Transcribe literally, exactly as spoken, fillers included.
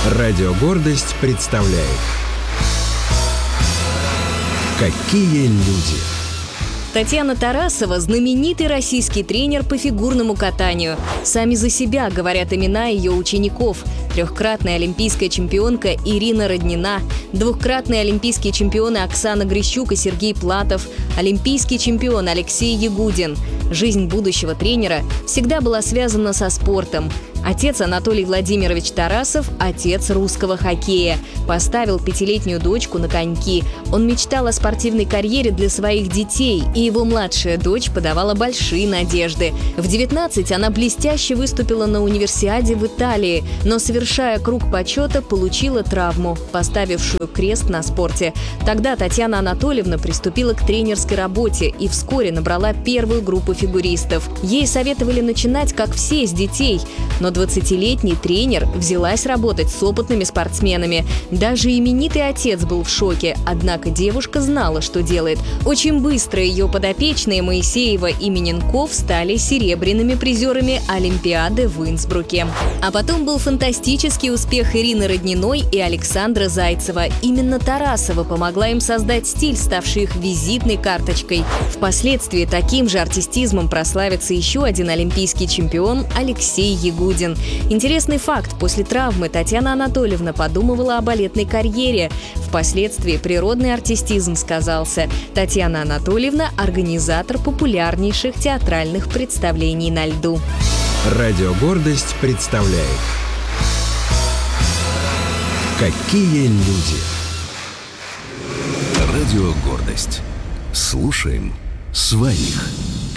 Радио «Гордость» представляет «Какие люди». Татьяна Тарасова – знаменитый российский тренер по фигурному катанию. Сами за себя говорят имена ее учеников. Трехкратная олимпийская чемпионка Ирина Роднина, двухкратные олимпийские чемпионы Оксана Грищук и Сергей Платов, олимпийский чемпион Алексей Ягудин. Жизнь будущего тренера всегда была связана со спортом. Отец Анатолий Владимирович Тарасов – отец русского хоккея. Поставил пятилетнюю дочку на коньки. Он мечтал о спортивной карьере для своих детей, и его младшая дочь подавала большие надежды. В девятнадцать она блестяще выступила на универсиаде в Италии, но, совершая круг почета, получила травму, поставившую крест на спорте. Тогда Татьяна Анатольевна приступила к тренерской работе и вскоре набрала первую группу фигуристов. Ей советовали начинать, как все, с детей, но двадцатилетний тренер взялась работать с опытными спортсменами. Даже именитый отец был в шоке, однако девушка знала, что делает. Очень быстро ее подопечные Моисеева и Миненков стали серебряными призерами Олимпиады в Инсбруке. А потом был фантастический успех Ирины Родниной и Александра Зайцева. Именно Тарасова помогла им создать стиль, ставший их визитной карточкой. Впоследствии таким же артистизмом прославится еще один олимпийский чемпион Алексей Ягудин. Интересный факт: после травмы Татьяна Анатольевна подумывала о балетной карьере. Впоследствии природный артистизм сказался. Татьяна Анатольевна – организатор популярнейших театральных представлений на льду. Радио «Гордость» представляет «Какие люди». Радио «Гордость». Слушаем своих.